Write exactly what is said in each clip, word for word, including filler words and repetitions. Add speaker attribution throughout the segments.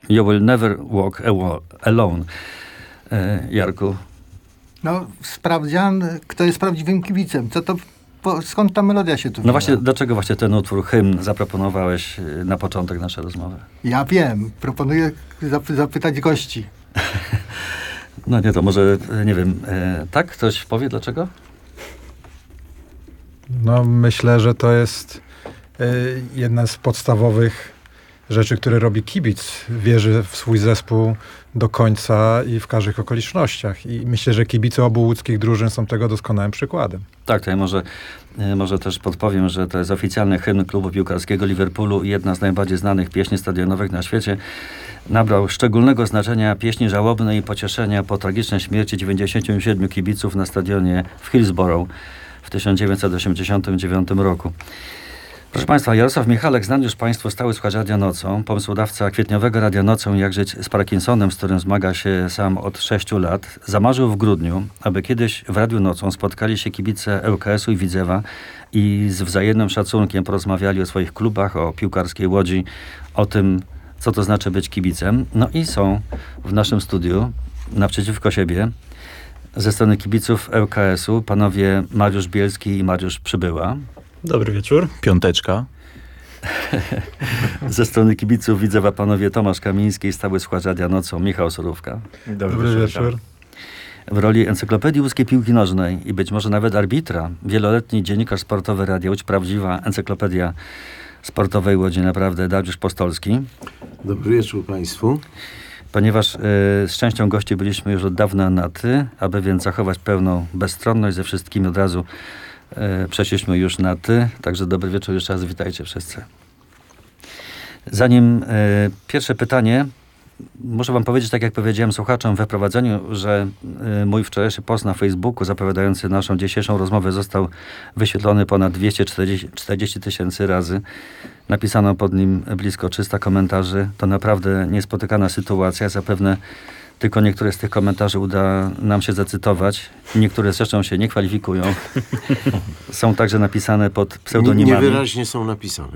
Speaker 1: You will never walk alone. Jarku.
Speaker 2: No, sprawdzian, kto jest prawdziwym kibicem. Co to, po, skąd ta melodia się tu wzięła?
Speaker 1: No właśnie, dlaczego właśnie ten utwór, hymn zaproponowałeś na początek naszej rozmowy?
Speaker 2: Ja wiem. Proponuję zapy- zapytać gości.
Speaker 1: No nie, to może, nie wiem, e, tak? Ktoś powie dlaczego?
Speaker 3: No myślę, że to jest y, jedna z podstawowych rzeczy, które robi kibic. Wierzy w swój zespół do końca i w każdych okolicznościach. I myślę, że kibice obu łódzkich drużyn są tego doskonałym przykładem.
Speaker 1: Tak, to ja może, może też podpowiem, że to jest oficjalny hymn klubu piłkarskiego Liverpoolu i jedna z najbardziej znanych pieśni stadionowych na świecie. Nabrał szczególnego znaczenia pieśni żałobnej i pocieszenia po tragicznej śmierci dziewięćdziesięciu siedmiu kibiców na stadionie w Hillsborough w tysiąc dziewięćset osiemdziesiątym dziewiątym roku. Proszę Państwa, Jarosław Michalek, znany już Państwu stały słuchacz Radia Nocą, pomysłodawca kwietniowego Radia Nocą Jak żyć z Parkinsonem, z którym zmaga się sam od sześciu lat, zamarzył w grudniu, aby kiedyś w Radiu Nocą spotkali się kibice L K S u i Widzewa i z wzajemnym szacunkiem porozmawiali o swoich klubach, o piłkarskiej Łodzi, o tym, co to znaczy być kibicem. No i są w naszym studiu, naprzeciwko siebie, ze strony kibiców L K S u, panowie Mariusz Bielski i Mariusz Przybyła.
Speaker 4: Dobry wieczór. Piąteczka.
Speaker 1: Ze strony kibiców Widzewa panowie Tomasz Kamiński, stały słuchacz Radia Nocą, Michał Surówka.
Speaker 4: Dobry,
Speaker 3: Dobry
Speaker 4: wieczór.
Speaker 3: wieczór.
Speaker 1: W roli encyklopedii łódzkiej piłki nożnej i być może nawet arbitra, wieloletni dziennikarz sportowy Radia Łódź, prawdziwa encyklopedia sportowej Łodzi, naprawdę Dariusz Postolski.
Speaker 5: Dobry wieczór Państwu.
Speaker 1: Ponieważ y, z częścią gości byliśmy już od dawna na ty, aby więc zachować pełną bezstronność ze wszystkimi od razu y, przeszliśmy już na ty. Także dobry wieczór jeszcze raz, witajcie wszyscy. Zanim y, pierwsze pytanie, muszę wam powiedzieć, tak jak powiedziałem słuchaczom we wprowadzeniu, że y, mój wczorajszy post na Facebooku zapowiadający naszą dzisiejszą rozmowę został wyświetlony ponad dwieście czterdzieści tysięcy razy. Napisano pod nim blisko trzysta komentarzy. To naprawdę niespotykana sytuacja. Zapewne tylko niektóre z tych komentarzy uda nam się zacytować. Niektóre zresztą się nie kwalifikują. Są także napisane pod pseudonimami.
Speaker 5: Niewyraźnie są napisane.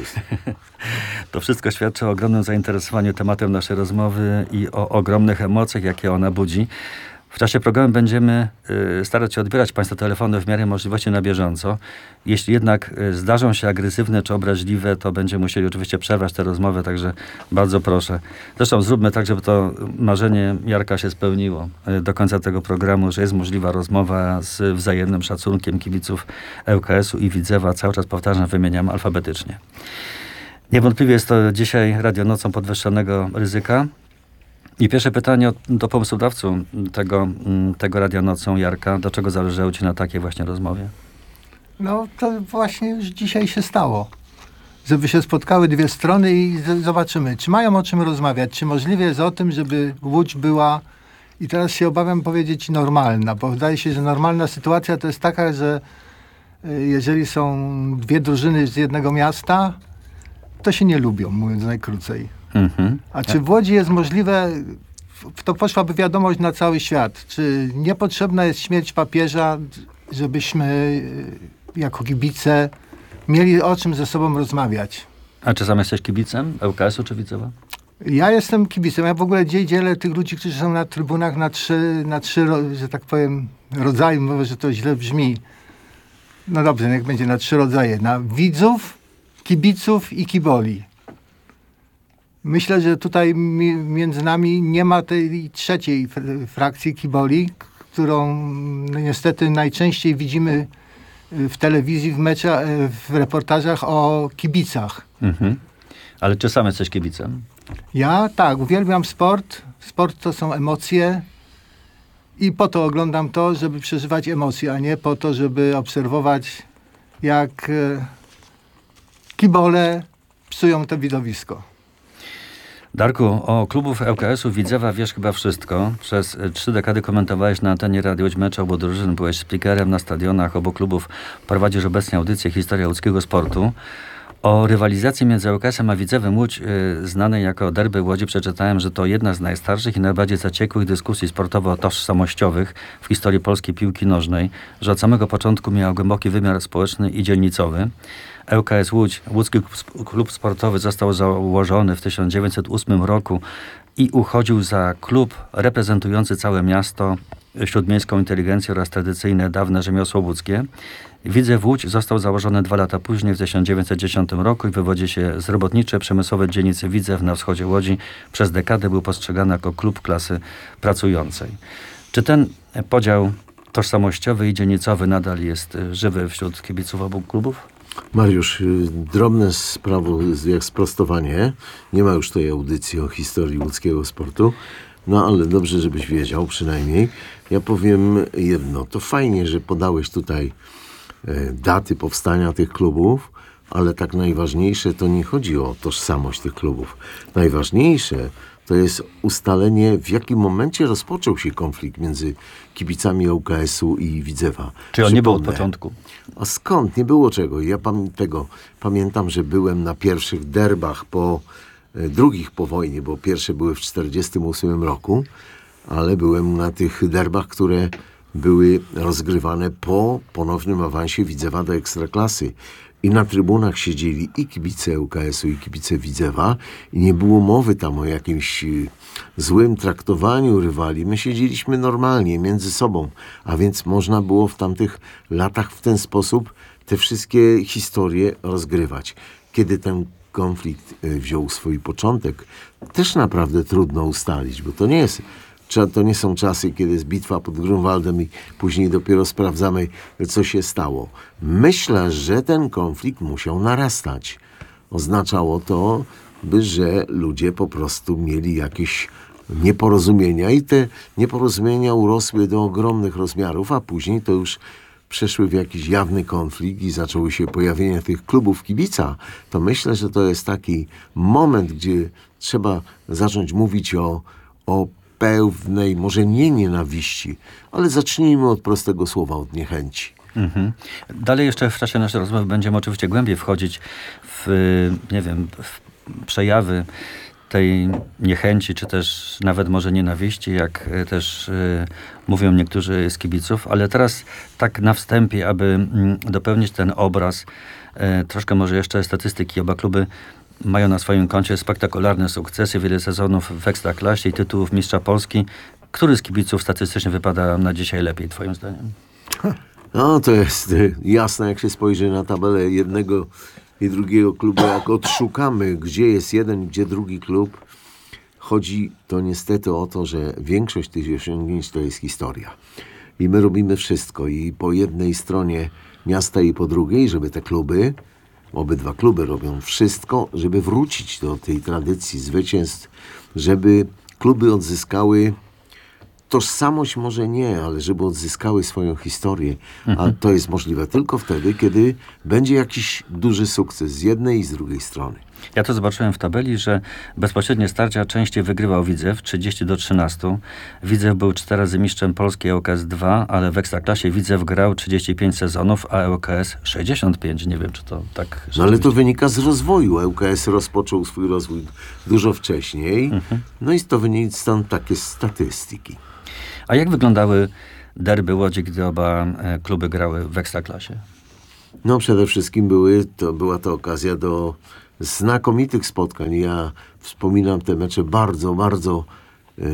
Speaker 1: To wszystko świadczy o ogromnym zainteresowaniu tematem naszej rozmowy i o ogromnych emocjach, jakie ona budzi. W czasie programu będziemy y, starać się odbierać Państwa telefony w miarę możliwości na bieżąco. Jeśli jednak y, zdarzą się agresywne czy obraźliwe, to będziemy musieli oczywiście przerwać tę rozmowę, także bardzo proszę. Zresztą zróbmy tak, żeby to marzenie Jarka się spełniło y, do końca tego programu, że jest możliwa rozmowa z wzajemnym szacunkiem kibiców L K S u i Widzewa. Cały czas powtarzam, wymieniam alfabetycznie. Niewątpliwie jest to dzisiaj Radio Nocą podwyższonego ryzyka. I pierwsze pytanie do pomysłodawców tego, tego Radia Nocą, Jarka. Dlaczego zależało ci na takiej właśnie rozmowie?
Speaker 2: No, to właśnie już dzisiaj się stało. Żeby się spotkały dwie strony i z- zobaczymy, czy mają o czym rozmawiać, czy możliwe jest o tym, żeby Łódź była, i teraz się obawiam powiedzieć, normalna, bo wydaje się, że normalna sytuacja to jest taka, że y, jeżeli są dwie drużyny z jednego miasta, to się nie lubią, mówiąc najkrócej.
Speaker 1: Mhm.
Speaker 2: A czy w Łodzi jest możliwe, w to poszłaby wiadomość na cały świat, czy niepotrzebna jest śmierć papieża, żebyśmy y, jako kibice mieli o czym ze sobą rozmawiać?
Speaker 1: A czy sam jesteś kibicem L K S u czy Widzewa?
Speaker 2: Ja jestem kibicem. Ja w ogóle dzie- dzielę tych ludzi, którzy są na trybunach na trzy, na trzy ro- że tak powiem, rodzaje. Mówię, że to źle brzmi. No dobrze, niech będzie na trzy rodzaje. Na widzów, kibiców i kiboli. Myślę, że tutaj mi, między nami nie ma tej trzeciej fr- frakcji kiboli, k- którą no, niestety najczęściej widzimy y, w telewizji, w meczach, y, w reportażach o kibicach.
Speaker 1: Mhm. Ale czy sam jesteś kibicem?
Speaker 2: Ja tak, uwielbiam sport. Sport to są emocje i po to oglądam to, żeby przeżywać emocje, a nie po to, żeby obserwować, jak e, kibole psują to widowisko.
Speaker 1: Darku, o klubów L K S u Widzewa wiesz chyba wszystko. Przez y, trzy dekady komentowałeś na antenie Radio Łódź mecze obu drużyn, byłeś speakerem na stadionach obu klubów, prowadzisz obecnie audycję Historia łódzkiego sportu. O rywalizacji między ŁKS-em a Widzewem Łódź, y, znanej jako derby Łodzi, przeczytałem, że to jedna z najstarszych i najbardziej zaciekłych dyskusji sportowo-tożsamościowych w historii polskiej piłki nożnej, że od samego początku miała głęboki wymiar społeczny i dzielnicowy. ŁKS Łódź, Łódzki Klub Sportowy, został założony w tysiąc dziewięćset ósmym roku i uchodził za klub reprezentujący całe miasto, śródmiejską inteligencję oraz tradycyjne, dawne rzemiosło łódzkie. Widzew Łódź został założony dwa lata później, w tysiąc dziewięćset dziesiątym roku i wywodzi się z robotniczej, przemysłowej dzielnicy Widzew na wschodzie Łodzi. Przez dekadę był postrzegany jako klub klasy pracującej. Czy ten podział tożsamościowy i dzielnicowy nadal jest żywy wśród kibiców obu klubów?
Speaker 5: Mariusz, y, drobne sprawo, jak sprostowanie. Nie ma już tej audycji o historii łódzkiego sportu. No ale dobrze, żebyś wiedział przynajmniej. Ja powiem jedno. To fajnie, że podałeś tutaj e, daty powstania tych klubów, ale tak najważniejsze to nie chodzi o tożsamość tych klubów. Najważniejsze to jest ustalenie, w jakim momencie rozpoczął się konflikt między kibicami ŁKS-u i Widzewa.
Speaker 1: Czy on nie był od
Speaker 5: Przypomnę.
Speaker 1: początku?
Speaker 5: A skąd? Nie było czego. Ja pam- tego pamiętam, że byłem na pierwszych derbach po e, drugich po wojnie, bo pierwsze były w czterdziestym ósmym roku, ale byłem na tych derbach, które były rozgrywane po ponownym awansie Widzewa do Ekstraklasy. I na trybunach siedzieli i kibice ŁKS-u, i kibice Widzewa i nie było mowy tam o jakimś y, złym traktowaniu rywali. My siedzieliśmy normalnie między sobą, a więc można było w tamtych latach w ten sposób te wszystkie historie rozgrywać. Kiedy ten konflikt y, wziął swój początek, też naprawdę trudno ustalić, bo to nie jest... To nie są czasy, kiedy jest bitwa pod Grunwaldem i później dopiero sprawdzamy, co się stało. Myślę, że ten konflikt musiał narastać. Oznaczało to, by, że ludzie po prostu mieli jakieś nieporozumienia i te nieporozumienia urosły do ogromnych rozmiarów, a później to już przeszły w jakiś jawny konflikt i zaczęły się pojawienia tych klubów kibica. To myślę, że to jest taki moment, gdzie trzeba zacząć mówić o, o pewnej, może nie nienawiści, ale zacznijmy od prostego słowa, od niechęci.
Speaker 1: Mhm. Dalej jeszcze w czasie naszej rozmowy będziemy oczywiście głębiej wchodzić w, nie wiem, w przejawy tej niechęci, czy też nawet może nienawiści, jak też y, mówią niektórzy z kibiców, ale teraz tak na wstępie, aby mm, dopełnić ten obraz, y, troszkę może jeszcze statystyki. Oba kluby mają na swoim koncie spektakularne sukcesy, wiele sezonów w Ekstraklasie i tytułów Mistrza Polski. Który z kibiców statystycznie wypada na dzisiaj lepiej, twoim zdaniem?
Speaker 5: No to jest y, jasne, jak się spojrzy na tabelę jednego i drugiego klubu, jak odszukamy, gdzie jest jeden, gdzie drugi klub. Chodzi to niestety o to, że większość tych osiągnięć to jest historia. I my robimy wszystko i po jednej stronie miasta i po drugiej, żeby te kluby, obydwa kluby robią wszystko, żeby wrócić do tej tradycji zwycięstw, żeby kluby odzyskały tożsamość, może nie, ale żeby odzyskały swoją historię. A to jest możliwe tylko wtedy, kiedy będzie jakiś duży sukces z jednej i z drugiej strony.
Speaker 1: Ja to zobaczyłem w tabeli, że bezpośrednie starcia częściej wygrywał Widzew, trzydzieści do trzynastu. Widzew był cztery razy mistrzem Polski, ŁKS dwa, ale w Ekstraklasie Widzew grał trzydzieści pięć sezonów, a ŁKS sześćdziesiąt pięć. Nie wiem, czy to tak...
Speaker 5: No ale to wynika z rozwoju. ŁKS rozpoczął swój rozwój dużo wcześniej. Mhm. No i to wynika stąd takie statystyki.
Speaker 1: A jak wyglądały derby Łodzi, gdy oba e, kluby grały w Ekstraklasie?
Speaker 5: No przede wszystkim były, to była to okazja do znakomitych spotkań. Ja wspominam te mecze bardzo, bardzo yy,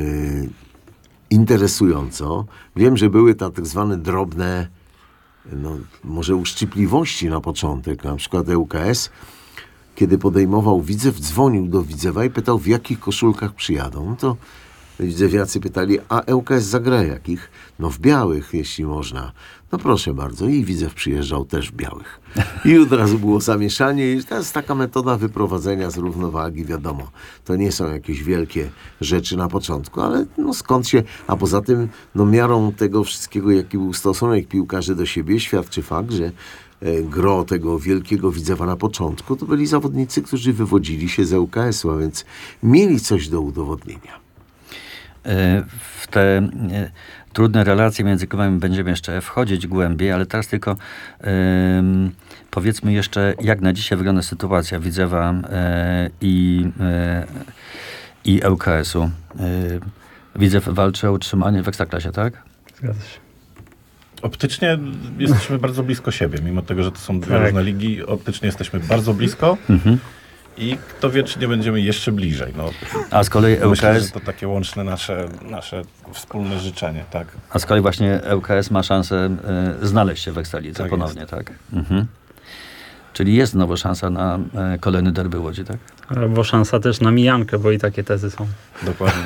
Speaker 5: interesująco. Wiem, że były to tak zwane drobne, no, może uszczypliwości na początek. Na przykład ŁKS, kiedy podejmował Widzew, dzwonił do Widzewa i pytał, w jakich koszulkach przyjadą. No to Widzewiacy pytali, a ŁKS zagra jakich? No w białych, jeśli można. No proszę bardzo. I Widzew przyjeżdżał też w białych. I od razu było zamieszanie. I to jest taka metoda wyprowadzenia z równowagi, wiadomo. To nie są jakieś wielkie rzeczy na początku, ale no skąd się... A poza tym, no miarą tego wszystkiego, jaki był stosunek piłkarzy do siebie, świadczy fakt, że e, gro tego wielkiego Widzewa na początku to byli zawodnicy, którzy wywodzili się z ŁKS-u, a więc mieli coś do udowodnienia.
Speaker 1: W te e, trudne relacje między klubami będziemy jeszcze wchodzić głębiej, ale teraz tylko em, powiedzmy jeszcze, jak na dzisiaj wygląda sytuacja Widzewa e, i, e, i L K S u. E, Widzew walczy o utrzymanie w Ekstraklasie, tak?
Speaker 6: Zgadza się.
Speaker 7: Optycznie jesteśmy bardzo blisko siebie, mimo tego, że to są dwie
Speaker 6: Tak.
Speaker 7: różne ligi. Optycznie jesteśmy bardzo blisko
Speaker 1: Mhm.
Speaker 7: i kto wie, czy nie będziemy jeszcze bliżej. No,
Speaker 1: A z kolei
Speaker 7: myślę,
Speaker 1: L K S,
Speaker 7: że to takie łączne nasze, nasze wspólne życzenie, tak?
Speaker 1: a z kolei właśnie L K S ma szansę e, znaleźć się w Ekstralidze
Speaker 7: Tak
Speaker 1: ponownie, tak? Mhm. Czyli jest znowu szansa na e, kolejny derby Łodzi, tak?
Speaker 6: Bo szansa też na mijankę, bo i takie tezy są.
Speaker 7: Dokładnie.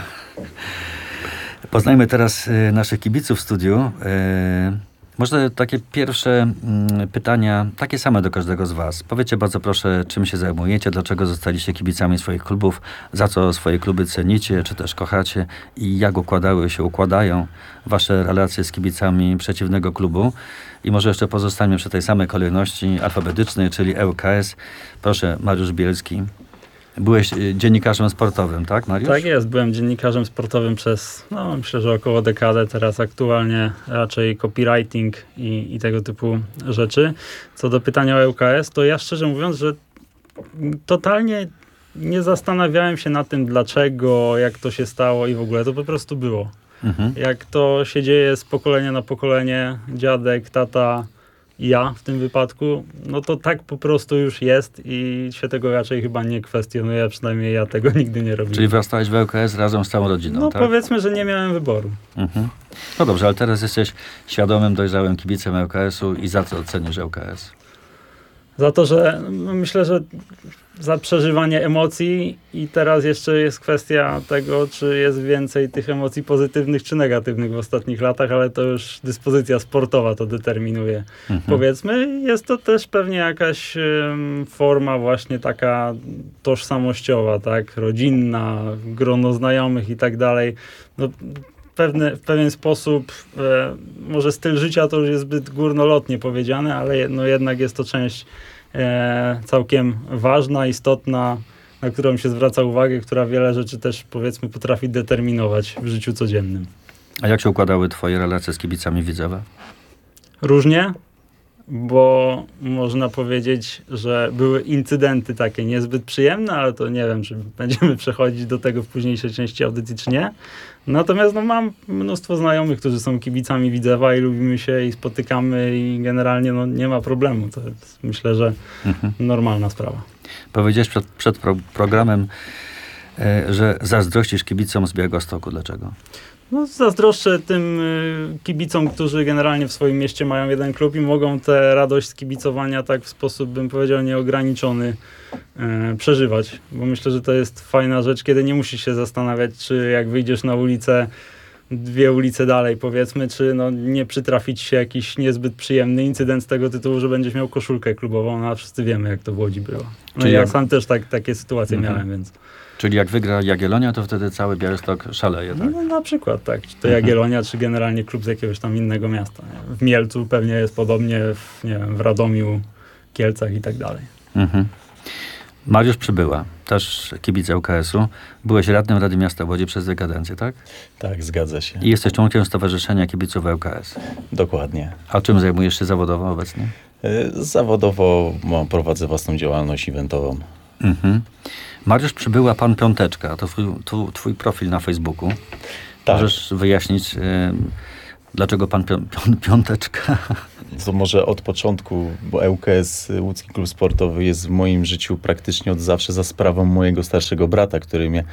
Speaker 1: Poznajmy teraz e, naszych kibiców w studiu. E, może takie pierwsze mm, pytania, takie same do każdego z was. Powiedzcie bardzo proszę, czym się zajmujecie, dlaczego zostaliście kibicami swoich klubów, za co swoje kluby cenicie, czy też kochacie i jak układały się, układają wasze relacje z kibicami przeciwnego klubu. I może jeszcze pozostańmy przy tej samej kolejności alfabetycznej, czyli L K S. Proszę, Mariusz Bielski. Byłeś y, dziennikarzem sportowym, tak, Mariusz?
Speaker 6: Tak jest, byłem dziennikarzem sportowym przez, no myślę, że około dekadę. Teraz aktualnie raczej copywriting i, i tego typu rzeczy. Co do pytania o L K S, to ja szczerze mówiąc, że totalnie nie zastanawiałem się nad tym, dlaczego, jak to się stało i w ogóle. To po prostu było.
Speaker 1: Mhm.
Speaker 6: Jak to się dzieje z pokolenia na pokolenie, dziadek, tata i ja w tym wypadku, no to tak po prostu już jest i się tego raczej chyba nie kwestionuje, przynajmniej ja tego nigdy nie robiłem.
Speaker 1: Czyli wrastałeś w L K S razem z całą rodziną,
Speaker 6: No
Speaker 1: tak?
Speaker 6: powiedzmy, że nie miałem wyboru.
Speaker 1: Mhm. No dobrze, ale teraz jesteś świadomym, dojrzałym kibicem L K S u i za co ocenisz L K S?
Speaker 6: Za to, że no myślę, że za przeżywanie emocji i teraz jeszcze jest kwestia tego, czy jest więcej tych emocji pozytywnych czy negatywnych w ostatnich latach, ale to już dyspozycja sportowa to determinuje.
Speaker 1: Mhm.
Speaker 6: Powiedzmy, jest to też pewnie jakaś em, forma właśnie taka tożsamościowa, tak, rodzinna, grono znajomych i tak dalej. No, pewne, w pewien sposób, e, może styl życia to już jest zbyt górnolotnie powiedziane, ale no jednak jest to część e, całkiem ważna, istotna, na którą się zwraca uwagę, która wiele rzeczy też powiedzmy potrafi determinować w życiu codziennym.
Speaker 1: A jak się układały twoje relacje z kibicami Widzewa?
Speaker 6: Różnie, bo można powiedzieć, że były incydenty takie niezbyt przyjemne, ale to nie wiem, czy będziemy przechodzić do tego w późniejszej części audycji, czy nie. Natomiast no, mam mnóstwo znajomych, którzy są kibicami Widzewa i lubimy się i spotykamy i generalnie no, nie ma problemu. To jest, myślę, że
Speaker 1: Mhm.
Speaker 6: normalna sprawa.
Speaker 1: Powiedziałeś przed, przed pro, programem, e, że zazdrościsz kibicom z Białegostoku. Dlaczego?
Speaker 6: No, zazdroszczę tym y, kibicom, którzy generalnie w swoim mieście mają jeden klub i mogą tę radość z kibicowania tak w sposób, bym powiedział, nieograniczony y, przeżywać. Bo myślę, że to jest fajna rzecz, kiedy nie musisz się zastanawiać, czy jak wyjdziesz na ulicę, dwie ulice dalej powiedzmy, czy no, nie przytrafić się jakiś niezbyt przyjemny incydent z tego tytułu, że będziesz miał koszulkę klubową, no, a wszyscy wiemy, jak to w Łodzi było. No
Speaker 1: Czyli
Speaker 6: i ja
Speaker 1: jak-
Speaker 6: sam też tak, takie sytuacje
Speaker 1: Mhm.
Speaker 6: miałem, więc...
Speaker 1: Czyli jak wygra Jagiellonia, to wtedy cały Białystok szaleje, tak?
Speaker 6: No, na przykład, tak. Czy to
Speaker 1: Mhm.
Speaker 6: Jagiellonia, czy generalnie klub z jakiegoś tam innego miasta. Nie? W Mielcu pewnie jest podobnie, w, nie wiem, w Radomiu, Kielcach i tak dalej.
Speaker 1: Mhm. Mariusz Przybyła, też kibic L K S u. Byłeś radnym Rady Miasta Łodzi przez dwie kadencje, tak?
Speaker 4: Tak, zgadza się.
Speaker 1: I jesteś członkiem Stowarzyszenia Kibiców L K S.
Speaker 4: Dokładnie.
Speaker 1: A czym zajmujesz się zawodowo obecnie?
Speaker 4: Y, Zawodowo mam, prowadzę własną działalność eventową.
Speaker 1: Mhm. Mariusz Przybyła, pan Piąteczka. To twój, tu, twój profil na Facebooku.
Speaker 4: Tak.
Speaker 1: Możesz wyjaśnić, y, dlaczego pan pią, pią, Piąteczka?
Speaker 4: To może od początku, bo L K S, Łódzki Klub Sportowy, jest w moim życiu praktycznie od zawsze za sprawą mojego starszego brata, który mnie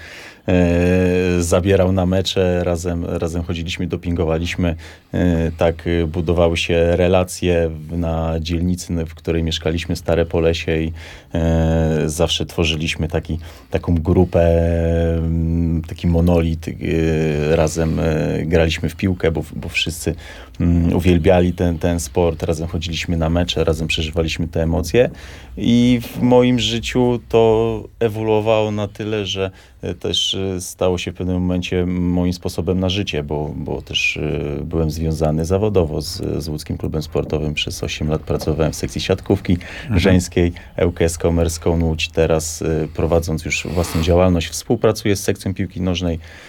Speaker 4: e, zabierał na mecze. Razem, razem chodziliśmy, dopingowaliśmy. E, tak e, budowały się relacje w- na dzielnicy, w której mieszkaliśmy, Stare Polesie, i e, zawsze tworzyliśmy taki, taką grupę, m, taki monolit. E, razem e, graliśmy w piłkę, bo, bo wszyscy mm, uwielbiali ten, ten sport. Razem chodziliśmy na mecze, razem przeżywaliśmy te emocje i w moim życiu to ewoluowało na tyle, że e, też e, stało się w pewnym momencie moim sposobem na życie, bo, bo też e, byłem związany zawodowo z, z Łódzkim Klubem Sportowym. Przez osiem lat pracowałem w sekcji siatkówki żeńskiej, L K S Komerską Łódź. Teraz e, prowadząc już własną działalność, współpracuję z sekcją piłki nożnej.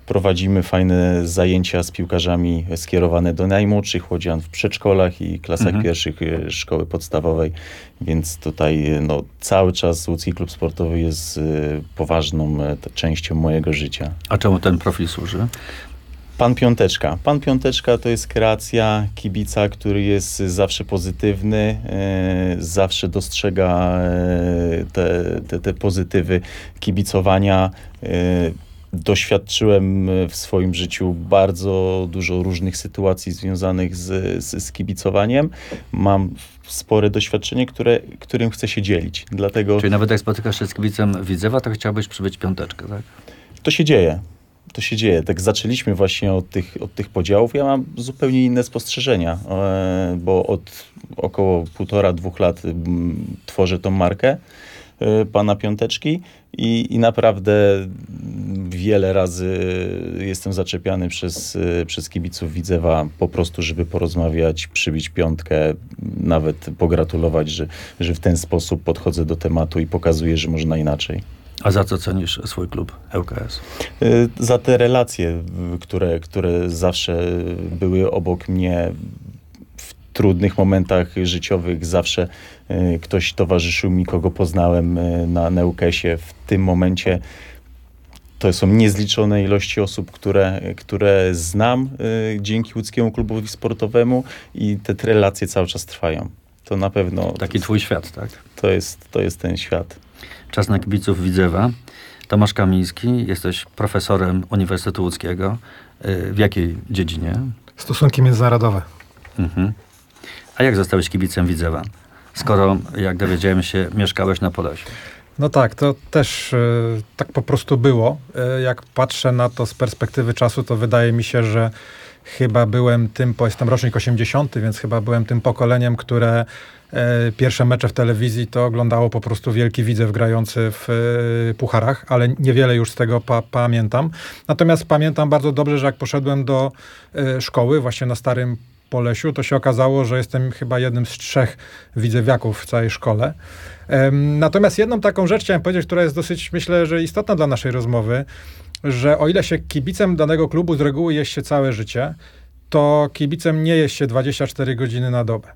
Speaker 4: Prowadzimy fajne zajęcia z piłkarzami skierowane do najmłodszych łodzian w przedszkolach i klasach
Speaker 1: Mhm.
Speaker 4: pierwszych e, szkoły podstawowej, więc tutaj e, no, cały czas Łódzki Klub Sportowy jest e, poważną e, t- częścią mojego życia.
Speaker 1: A czemu ten profil służy?
Speaker 4: Pan Piąteczka. Pan Piąteczka to jest kreacja kibica, który jest zawsze pozytywny, e, zawsze dostrzega e, te, te, te pozytywy kibicowania. E, doświadczyłem w swoim życiu bardzo dużo różnych sytuacji związanych z, z, z kibicowaniem. Mam spore doświadczenie, które, którym chcę się dzielić. Dlatego
Speaker 1: Czyli nawet jak spotykasz się z kibicem Widzewa, to chciałbyś przybyć piąteczkę, tak?
Speaker 4: to się dzieje. To się dzieje. Tak zaczęliśmy właśnie od tych, od tych podziałów. Ja mam zupełnie inne spostrzeżenia, e, bo od około półtora, dwóch lat m, tworzę tą markę e, pana Piąteczki i, i naprawdę wiele razy jestem zaczepiany przez, e, przez kibiców Widzewa po prostu, żeby porozmawiać, przybić piątkę, nawet pogratulować, że, że w ten sposób podchodzę do tematu i pokazuję, że można inaczej.
Speaker 1: A za co cenisz swój klub L K S?
Speaker 4: Y, Za te relacje, y, które, które zawsze były obok mnie w trudnych momentach życiowych. Zawsze y, ktoś towarzyszył mi, kogo poznałem y, na Neukesie. W tym momencie to są niezliczone ilości osób, które, które znam y, dzięki Łódzkiemu Klubowi Sportowemu i te relacje cały czas trwają. To na pewno
Speaker 1: Taki twój świat, tak?
Speaker 4: to jest, to jest ten świat.
Speaker 1: Czas na kibiców Widzewa. Tomasz Kamiński, jesteś profesorem Uniwersytetu Łódzkiego. Y, W jakiej dziedzinie?
Speaker 3: Stosunki międzynarodowe.
Speaker 1: Mhm. A jak zostałeś kibicem Widzewa? Skoro, jak dowiedziałem się, mieszkałeś na Podlasiu.
Speaker 3: No tak, to też e, tak po prostu było. E, jak patrzę na to z perspektywy czasu, to wydaje mi się, że chyba byłem tym, bo jestem rocznik osiemdziesiąty, więc chyba byłem tym pokoleniem, które e, pierwsze mecze w telewizji to oglądało po prostu wielki Widzew grający w e, pucharach, ale niewiele już z tego pa- pamiętam. Natomiast pamiętam bardzo dobrze, że jak poszedłem do e, szkoły, właśnie na Starym Polesiu, to się okazało, że jestem chyba jednym z trzech widzewiaków w całej szkole. Em, Natomiast jedną taką rzecz chciałem powiedzieć, która jest dosyć, myślę, że istotna dla naszej rozmowy, że o ile się kibicem danego klubu z reguły jest się całe życie, to kibicem nie jest się dwadzieścia cztery godziny na dobę.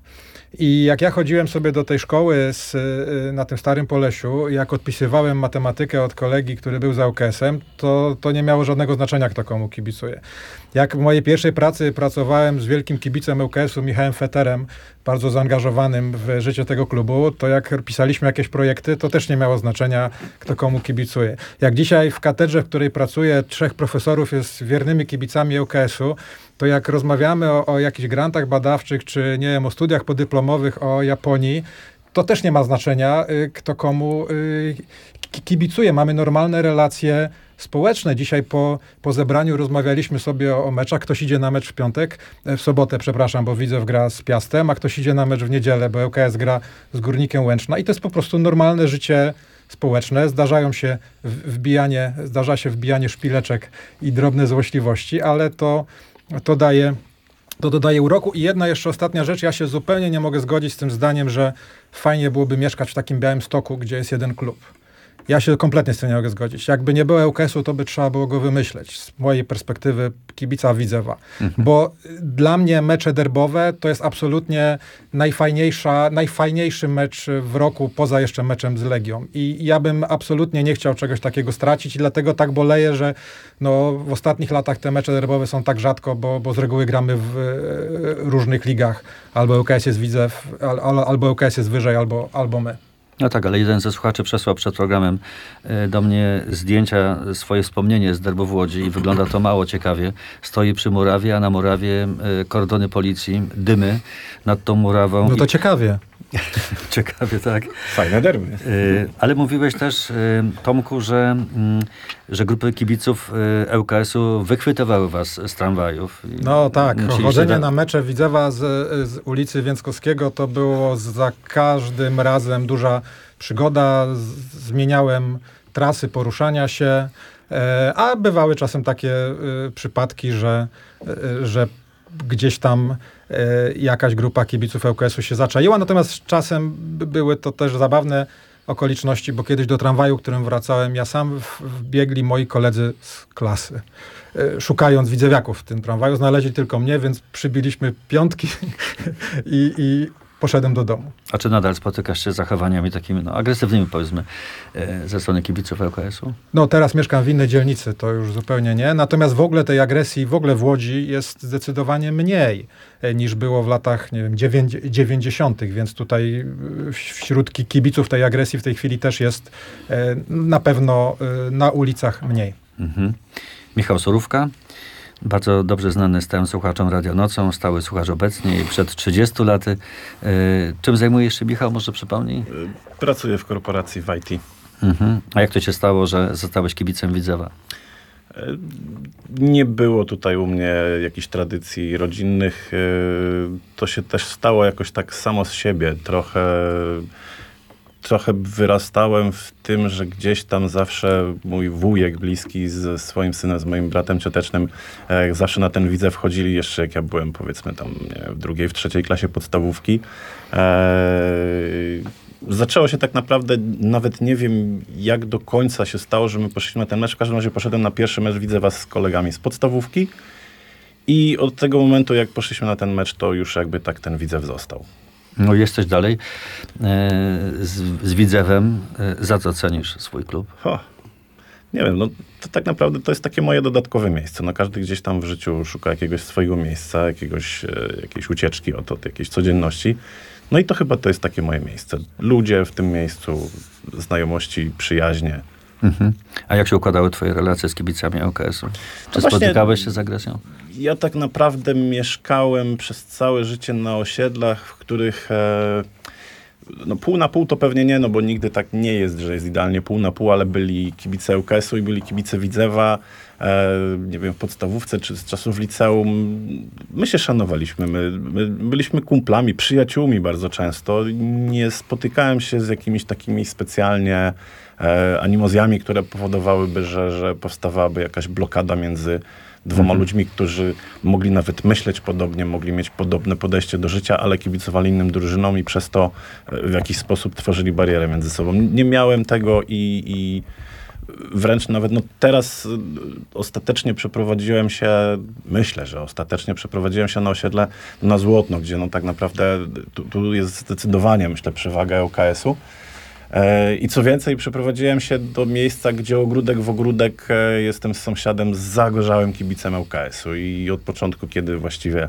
Speaker 3: I jak ja chodziłem sobie do tej szkoły z, y, na tym Starym Polesiu, jak odpisywałem matematykę od kolegi, który był za U K S-em, to, to nie miało żadnego znaczenia, kto komu kibicuje. Jak w mojej pierwszej pracy pracowałem z wielkim kibicem U K S-u, Michałem Feterem, bardzo zaangażowanym w życie tego klubu, to jak pisaliśmy jakieś projekty, to też nie miało znaczenia, kto komu kibicuje. Jak dzisiaj w katedrze, w której pracuję, trzech profesorów jest wiernymi kibicami U K S-u, to jak rozmawiamy o, o jakichś grantach badawczych, czy nie wiem, o studiach podyplomowych o Japonii, to też nie ma znaczenia, y, kto komu y, ki- kibicuje. Mamy normalne relacje społeczne. Dzisiaj po, po zebraniu rozmawialiśmy sobie o, o meczach. Ktoś idzie na mecz w piątek, e, w sobotę, przepraszam, bo Widzew gra z Piastem, a ktoś idzie na mecz w niedzielę, bo L K S gra z Górnikiem Łęczna. I to jest po prostu normalne życie społeczne. Zdarzają się w- wbijanie, zdarza się wbijanie szpileczek i drobne złośliwości, ale to, to daje... To dodaje uroku. I jedna jeszcze ostatnia rzecz. Ja się zupełnie nie mogę zgodzić z tym zdaniem, że fajnie byłoby mieszkać w takim Białymstoku, gdzie jest jeden klub. Ja się kompletnie z tym nie mogę zgodzić. Jakby nie było L K S-u, to by trzeba było go wymyśleć. Z mojej perspektywy kibica Widzewa.
Speaker 1: Mhm.
Speaker 3: Bo dla mnie mecze derbowe to jest absolutnie najfajniejsza, najfajniejszy mecz w roku, poza jeszcze meczem z Legią. I ja bym absolutnie nie chciał czegoś takiego stracić i dlatego tak boleję, że no, w ostatnich latach te mecze derbowe są tak rzadko, bo, bo z reguły gramy w e, różnych ligach. Albo L K S jest Widzew, al, al, albo L K S jest wyżej, albo, albo my.
Speaker 1: No tak, ale jeden ze słuchaczy przesłał przed programem e, do mnie zdjęcia, swoje wspomnienie z derbów w Łodzi i wygląda to mało ciekawie. Stoi przy murawie, a na murawie e, kordony policji, dymy nad tą murawą.
Speaker 3: No to
Speaker 1: I-
Speaker 3: ciekawie.
Speaker 1: Ciekawie, tak.
Speaker 7: Fajne derby.
Speaker 1: E, ale mówiłeś też, e, Tomku, że, mm, że grupy kibiców e, L K S-u wychwytywały was z tramwajów. I
Speaker 3: No tak,
Speaker 1: musieliście
Speaker 3: chodzenie
Speaker 1: tam-
Speaker 3: na mecze Widzewa z, z ulicy Więckowskiego to było za każdym razem duża przygoda. Z, zmieniałem trasy poruszania się, e, a bywały czasem takie e, przypadki, że, e, że gdzieś tam e, jakaś grupa kibiców L K S-u się zaczaiła, natomiast czasem by- były to też zabawne okoliczności, bo kiedyś do tramwaju, którym wracałem, ja sam w- wbiegli moi koledzy z klasy. E, Szukając widzewiaków w tym tramwaju, znaleźli tylko mnie, więc przybiliśmy piątki i, i poszedłem do domu.
Speaker 1: A czy nadal spotykasz się z zachowaniami takimi no, agresywnymi, powiedzmy, e, ze strony kibiców L K S-u?
Speaker 3: No teraz mieszkam w innej dzielnicy, to już zupełnie nie. Natomiast w ogóle tej agresji w ogóle w Łodzi jest zdecydowanie mniej e, niż było w latach, nie wiem, dziewięć- dziewięćdziesiątych, więc tutaj e, wśród ki- kibiców tej agresji w tej chwili też jest e, na pewno e, na ulicach mniej.
Speaker 1: Mhm. Michał Surówka, bardzo dobrze znany stałym słuchaczom Radio Nocą, stały słuchacz obecnie i przed trzydziestu laty. E, czym zajmujesz się, Michał, może przypomnij?
Speaker 7: Pracuję w korporacji w I T.
Speaker 1: Mhm. A jak to się stało, że zostałeś kibicem Widzewa?
Speaker 7: Nie było tutaj u mnie jakichś tradycji rodzinnych. To się też stało jakoś tak samo z siebie. Trochę, trochę wyrastałem w tym, że gdzieś tam zawsze mój wujek bliski ze swoim synem, z moim bratem ciotecznym, e, zawsze na ten Widzew wchodzili jeszcze jak ja byłem, powiedzmy tam nie, w drugiej, w trzeciej klasie podstawówki. E, Zaczęło się tak naprawdę, nawet nie wiem jak do końca się stało, że my poszliśmy na ten mecz. W każdym razie poszedłem na pierwszy mecz Widzewa z kolegami z podstawówki i od tego momentu, jak poszliśmy na ten mecz, to już jakby tak ten Widzew został.
Speaker 1: No jesteś dalej e, z, z Widzewem. E, za co cenisz swój klub?
Speaker 7: Ho, nie wiem, no to tak naprawdę to jest takie moje dodatkowe miejsce. No każdy gdzieś tam w życiu szuka jakiegoś swojego miejsca, jakiegoś, e, jakiejś ucieczki od, od jakiejś codzienności. No i to chyba to jest takie moje miejsce. Ludzie w tym miejscu, znajomości, przyjaźnie.
Speaker 1: Mhm. A jak się układały twoje relacje z kibicami L K S-u? Czy
Speaker 7: No właśnie-
Speaker 1: spotykałeś się z agresją?
Speaker 7: Ja tak naprawdę mieszkałem przez całe życie na osiedlach, w których e, no pół na pół to pewnie nie, no bo nigdy tak nie jest, że jest idealnie pół na pół, ale byli kibice L K S-u i byli kibice Widzewa, e, nie wiem, w podstawówce czy z czasów liceum. My się szanowaliśmy, my, my byliśmy kumplami, przyjaciółmi bardzo często. Nie spotykałem się z jakimiś takimi specjalnie e, animozjami, które powodowałyby, że, że powstawałaby jakaś blokada między dwoma
Speaker 1: Mhm.
Speaker 7: ludźmi, którzy mogli nawet myśleć podobnie, mogli mieć podobne podejście do życia, ale kibicowali innym drużynom i przez to e, w jakiś sposób tworzyli barierę między sobą. Nie miałem tego i, i wręcz nawet no teraz y, ostatecznie przeprowadziłem się, myślę, że ostatecznie przeprowadziłem się na osiedle na Złotno, gdzie no tak naprawdę tu, tu jest zdecydowanie, myślę, przewaga L K S-u. E, I co więcej, przeprowadziłem się do miejsca, gdzie ogródek w ogródek e, jestem z sąsiadem, z zagorzałym kibicem L K S-u i od początku, kiedy właściwie e,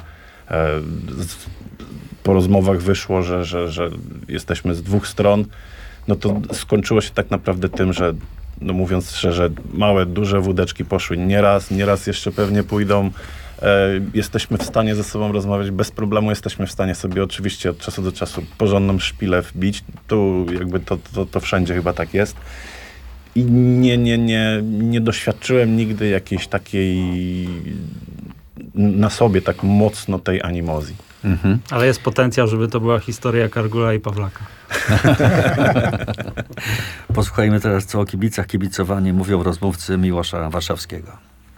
Speaker 7: z, po rozmowach wyszło, że, że, że jesteśmy z dwóch stron, no to skończyło się tak naprawdę tym, że no mówiąc szczerze, małe, duże wódeczki poszły nieraz, nieraz jeszcze pewnie pójdą. E, jesteśmy w stanie ze sobą rozmawiać bez problemu, jesteśmy w stanie sobie oczywiście od czasu do czasu porządną szpilę wbić. Tu jakby to, to, to wszędzie chyba tak jest. I nie, nie, nie, nie doświadczyłem nigdy jakiejś takiej na sobie tak mocno tej animozji.
Speaker 1: Mhm.
Speaker 6: Ale jest potencjał, żeby to była historia Kargula i Pawlaka.
Speaker 1: Posłuchajmy teraz, co o kibicach, kibicowaniu mówią rozmówcy Miłosza Warszawskiego.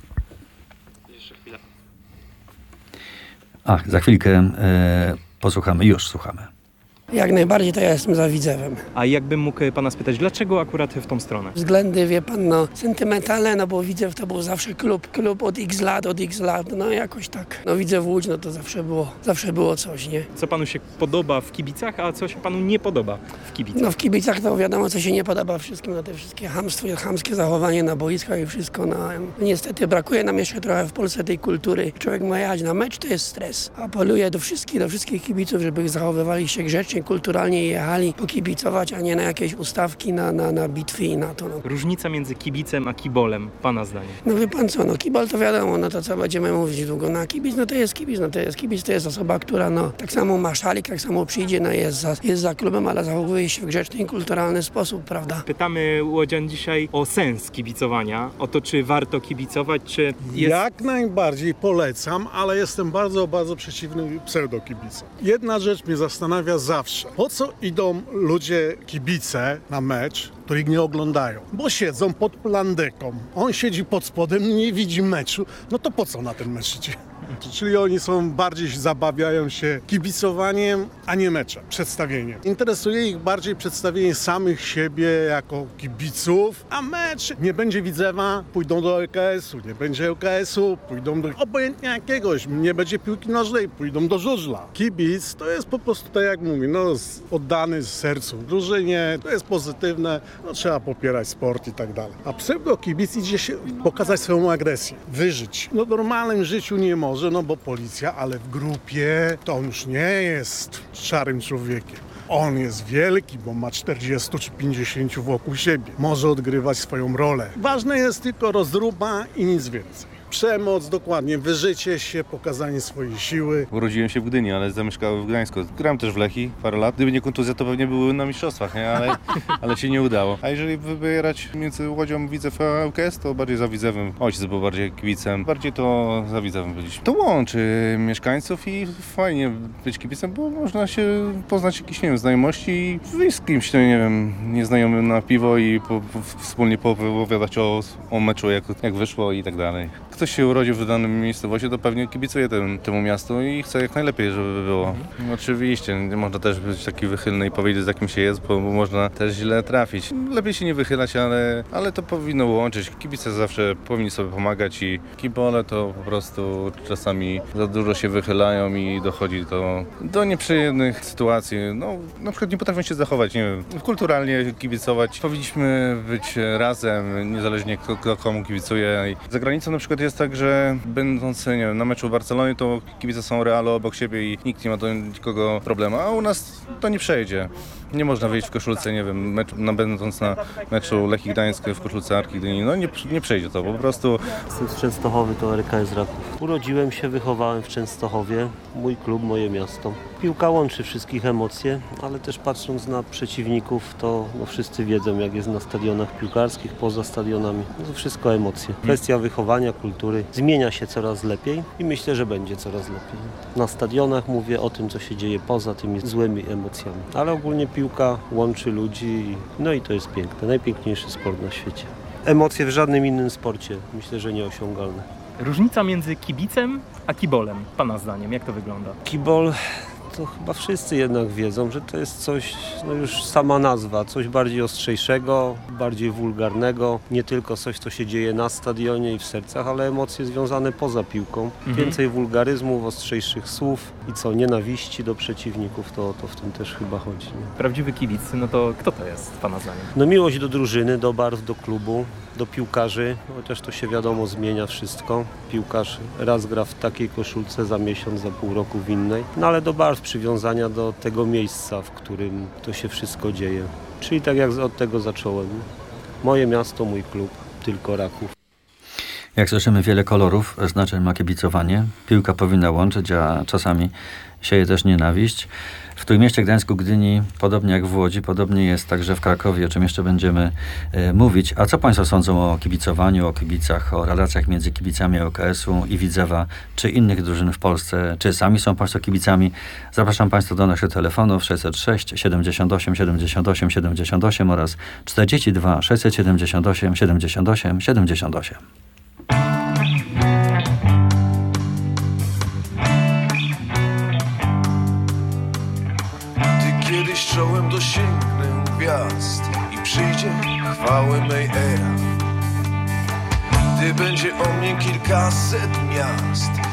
Speaker 1: Ach, za chwilkę e, posłuchamy, już słuchamy.
Speaker 8: Jak najbardziej to ja jestem za Widzewem.
Speaker 9: A jakbym mógł pana spytać, dlaczego akurat w tą stronę?
Speaker 8: Względy, wie pan, no, sentymentalne, no bo Widzew to był zawsze klub, klub od x lat, od x lat, no jakoś tak. No Widzew Łódź, no to zawsze było, zawsze było coś, nie?
Speaker 9: Co panu się podoba w kibicach, a co się panu nie podoba w kibicach?
Speaker 8: No w kibicach to wiadomo, co się nie podoba wszystkim, no te wszystkie chamstwo, chamskie zachowanie na boiskach i wszystko, no niestety brakuje nam jeszcze trochę w Polsce tej kultury. Człowiek ma jechać na mecz, to jest stres. Apeluję do wszystkich, do wszystkich kibiców, żeby zachowywali się grzecznie, kulturalnie i jechali pokibicować, a nie na jakieś ustawki, na, na, na bitwy i na to. No.
Speaker 9: Różnica między kibicem a kibolem, pana zdaniem?
Speaker 8: No wie pan co, no kibol to wiadomo, no to co będziemy mówić długo, no a kibic, no to jest kibic, no to jest kibic, to jest osoba, która no tak samo ma szalik, tak samo przyjdzie, no jest za, jest za klubem, ale zachowuje się w grzeczny i kulturalny sposób, prawda?
Speaker 9: Pytamy Łodzian dzisiaj o sens kibicowania, o to, czy warto kibicować, czy jest...
Speaker 10: Jak najbardziej polecam, ale jestem bardzo, bardzo przeciwny pseudokibicom. Jedna rzecz mnie zastanawia zawsze. Po co idą ludzie, kibice na mecz, których nie oglądają? Bo siedzą pod plandeką. On siedzi pod spodem, nie widzi meczu. No to po co na ten mecz idzie? Czyli oni są bardziej zabawiają się kibicowaniem, a nie meczem, przedstawieniem. Interesuje ich bardziej przedstawienie samych siebie jako kibiców, a mecz nie będzie Widzewa, pójdą do L K S u, nie będzie L K S u, pójdą do obojętnie jakiegoś, nie będzie piłki nożnej, pójdą do żużla. Kibic to jest po prostu, tak jak mówię, no, oddany z sercu w drużynie, to jest pozytywne, no, trzeba popierać sport i tak dalej. A pseudo-kibic idzie się pokazać swoją agresję, wyżyć. No w normalnym życiu nie może, no bo policja, ale w grupie to on już nie jest szarym człowiekiem. On jest wielki, bo ma czterdziestu czy pięćdziesięciu wokół siebie. Może odgrywać swoją rolę. Ważne jest tylko rozruba i nic więcej. Przemoc, dokładnie, wyżycie się, pokazanie swojej siły.
Speaker 11: Urodziłem się w Gdyni, ale zamieszkałem w Gdańsku. Grałem też w Lechii parę lat. Gdyby nie kontuzja, to pewnie były na mistrzostwach, nie? Ale, ale się nie udało. A jeżeli wybierać między Łodzią, Widzew a L K S, to bardziej za Widzewem. Ojciec był bardziej kibicem. Bardziej to za Widzewem byliśmy. To łączy mieszkańców i fajnie być kibicem, bo można się poznać jakieś, nie wiem, znajomości i wyjść z kimś, nie wiem, nieznajomym na piwo i po, po, wspólnie poopowiadać o, o meczu, jak, jak wyszło i tak dalej. Ktoś się urodził w danym miejscowości, to pewnie kibicuje tym, temu miastu i chce jak najlepiej, żeby było. Oczywiście, nie można też być taki wychylny i powiedzieć, z jakim się jest, bo można też źle trafić. Lepiej się nie wychylać, ale, ale to powinno łączyć. Kibice zawsze powinni sobie pomagać i kibole to po prostu czasami za dużo się wychylają i dochodzi do, do nieprzyjemnych sytuacji. No, na przykład nie potrafią się zachować, nie wiem, kulturalnie kibicować. Powinniśmy być razem, niezależnie kto, kto komu kibicuje. Za granicą na przykład jest tak, że będąc, nie wiem, na meczu w Barcelonie, to kibice są realu obok siebie i nikt nie ma do nikogo problemu, a u nas to nie przejdzie. Nie można wyjść w koszulce, nie wiem, mecz, na, będąc na meczu Lechii Gdańsk w koszulce Arki Gdyni, no nie, nie przejdzie to, po prostu.
Speaker 12: Jestem z Częstochowy, to R K S Raków. Urodziłem się, wychowałem w Częstochowie, mój klub, moje miasto. Piłka łączy wszystkich emocje, ale też patrząc na przeciwników, to no, wszyscy wiedzą, jak jest na stadionach piłkarskich, poza stadionami. No, to wszystko emocje. Kwestia wychowania, kultury zmienia się coraz lepiej i myślę, że będzie coraz lepiej. Na stadionach mówię o tym, co się dzieje poza tymi złymi emocjami, ale ogólnie piłka łączy ludzi, no i to jest piękne, najpiękniejszy sport na świecie. Emocje w żadnym innym sporcie, myślę, że nieosiągalne.
Speaker 9: Różnica między kibicem a kibolem, pana zdaniem, jak to wygląda?
Speaker 12: Kibol to chyba wszyscy jednak wiedzą, że to jest coś, no już sama nazwa, coś bardziej ostrzejszego, bardziej wulgarnego, nie tylko coś, co się dzieje na stadionie i w sercach, ale emocje związane poza piłką. Mhm. Więcej wulgaryzmów, ostrzejszych słów i co, nienawiści do przeciwników, to, to w tym też chyba chodzi. Nie?
Speaker 9: Prawdziwy kibic, no to kto to jest, pana zdaniem?
Speaker 12: No miłość do drużyny, do barw, do klubu, do piłkarzy, chociaż to się wiadomo zmienia wszystko. Piłkarz raz gra w takiej koszulce, za miesiąc, za pół roku w innej, no ale do barw, przywiązania do tego miejsca, w którym to się wszystko dzieje. Czyli tak jak od tego zacząłem. Moje miasto, mój klub, tylko Raków.
Speaker 1: Jak słyszymy, wiele kolorów, znaczeń ma kibicowanie. Piłka powinna łączyć, a czasami sieje też nienawiść. W Trójmieście, Gdańsku, Gdyni, podobnie jak w Łodzi, podobnie jest także w Krakowie, o czym jeszcze będziemy e, mówić. A co Państwo sądzą o kibicowaniu, o kibicach, o relacjach między kibicami L K S u i Widzewa, czy innych drużyn w Polsce? Czy sami są Państwo kibicami? Zapraszam Państwa do naszych telefonów sześćset sześć, siedemdziesiąt osiem, siedemdziesiąt osiem, siedemdziesiąt osiem oraz czterdzieści dwa, sześćset siedemdziesiąt osiem, siedemdziesiąt osiem, siedemdziesiąt osiem.
Speaker 13: Kiedyś czołem dosięgnę gwiazd i przyjdzie chwały mej era. Gdy będzie o mnie kilkaset miast